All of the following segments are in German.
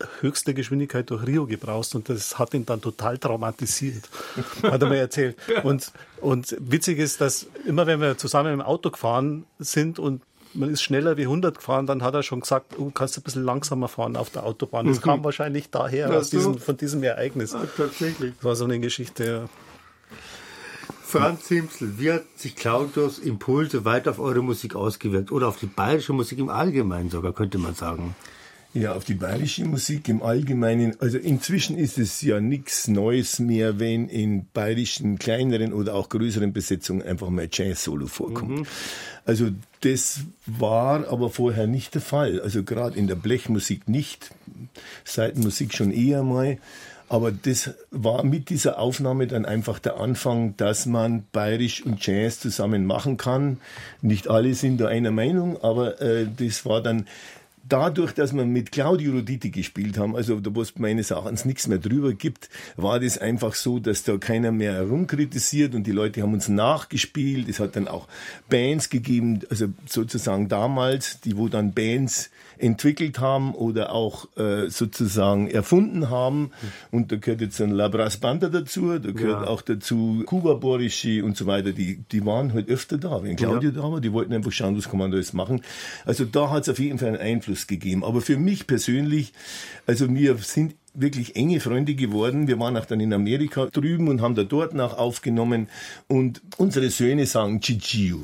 höchster Geschwindigkeit durch Rio gebraust und das hat ihn dann total traumatisiert, hat er mir erzählt. Und witzig ist, dass immer wenn wir zusammen im Auto gefahren sind und man ist schneller wie 100 gefahren, dann hat er schon gesagt, du kannst ein bisschen langsamer fahren auf der Autobahn. Das kam wahrscheinlich daher, von diesem Ereignis. Ja, tatsächlich. Das war so eine Geschichte, ja. Franz Himsl, wie hat sich Claudius Impulse weiter auf eure Musik ausgewirkt? Oder auf die bayerische Musik im Allgemeinen sogar, könnte man sagen. Ja, auf die bayerische Musik im Allgemeinen. Also inzwischen ist es ja nichts Neues mehr, wenn in bayerischen kleineren oder auch größeren Besetzungen einfach mal Jazz-Solo vorkommt. Also das war aber vorher nicht der Fall. Also gerade in der Blechmusik nicht, Saitenmusik schon eher mal. Aber das war mit dieser Aufnahme dann einfach der Anfang, dass man Bayerisch und Jazz zusammen machen kann. Nicht alle sind da einer Meinung, aber das war dann dadurch, dass wir mit Claudio Roditi gespielt haben, also da wo es meines Erachtens nichts mehr drüber gibt, war das einfach so, dass da keiner mehr herumkritisiert und die Leute haben uns nachgespielt. Es hat dann auch Bands gegeben, also sozusagen damals, die wo dann Bands entwickelt haben oder auch sozusagen erfunden haben. Und da gehört jetzt ein Labras Banda dazu, da gehört auch dazu Kuba Borischi und so weiter. Die waren halt öfter da. Wenn Claudio da war, die wollten einfach schauen, was kann man da jetzt machen. Also da hat es auf jeden Fall einen Einfluss gegeben. Aber für mich persönlich, also wir sind wirklich enge Freunde geworden. Wir waren auch dann in Amerika drüben und haben da dort nach aufgenommen. Und unsere Söhne sagen Chichiu.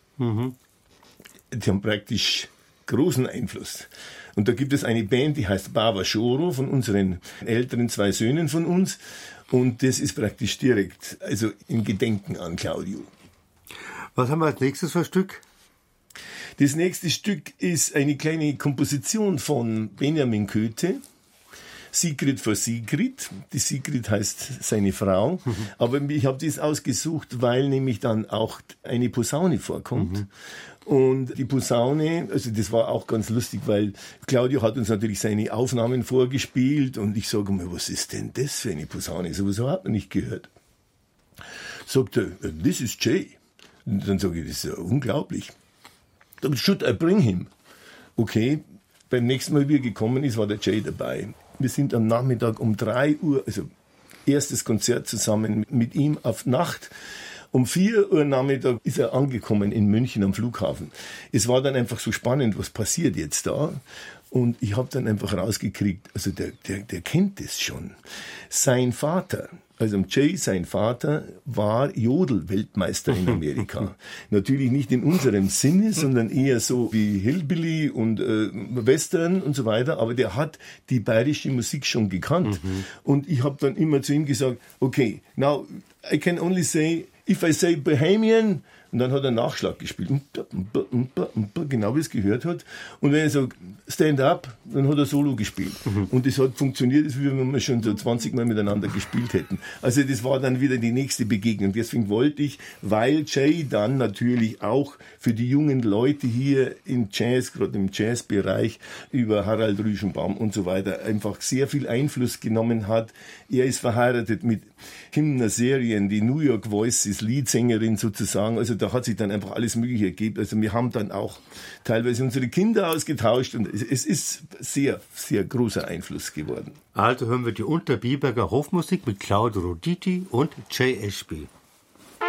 Die haben praktisch großen Einfluss. Und da gibt es eine Band, die heißt Baba Shoro, von unseren älteren 2 Söhnen von uns. Und das ist praktisch direkt, also in Gedenken an Claudio. Was haben wir als nächstes für ein Stück? Das nächste Stück ist eine kleine Komposition von Benjamin Köthe. Sigrid vor Sigrid. Die Sigrid heißt seine Frau. Aber ich habe das ausgesucht, weil nämlich dann auch eine Posaune vorkommt. Und die Posaune, also das war auch ganz lustig, weil Claudio hat uns natürlich seine Aufnahmen vorgespielt und ich sage mal, was ist denn das für eine Posaune? So was hat man nicht gehört. Sagt er, this is Jay. Und dann sage ich, das ist ja unglaublich. Should I bring him? Okay, beim nächsten Mal, wie er gekommen ist, war der Jay dabei. Wir sind am Nachmittag um 3 Uhr, also erstes Konzert zusammen mit ihm auf Nacht. Um 4 Uhr Nachmittag ist er angekommen in München am Flughafen. Es war dann einfach so spannend, was passiert jetzt da? Und ich habe dann einfach rausgekriegt, also der kennt das schon. Sein Vater, also Jay, sein Vater, war Jodel-Weltmeister in Amerika. Natürlich nicht in unserem Sinne, sondern eher so wie Hillbilly und Western und so weiter. Aber der hat die bayerische Musik schon gekannt. Und ich habe dann immer zu ihm gesagt, okay, now I can only say, if I say Bohemian, und dann hat er Nachschlag gespielt, genau wie es gehört hat. Und wenn er sagt, Stand Up, dann hat er Solo gespielt. Und das hat funktioniert, als wenn wir schon so 20 Mal miteinander gespielt hätten. Also das war dann wieder die nächste Begegnung. Deswegen wollte ich, weil Jay dann natürlich auch für die jungen Leute hier im Jazz, gerade im Jazzbereich, über Harald Rüschenbaum und so weiter, einfach sehr viel Einfluss genommen hat. Er ist verheiratet mit Kim Nazarian, die New York Voices Leadsängerin sozusagen. Also da hat sich dann einfach alles Mögliche ergeben. Also wir haben dann auch teilweise unsere Kinder ausgetauscht und es ist sehr, sehr großer Einfluss geworden. Also hören wir die Unterbiberger Hofmusik mit Claudio Roditi und Jay Ashby.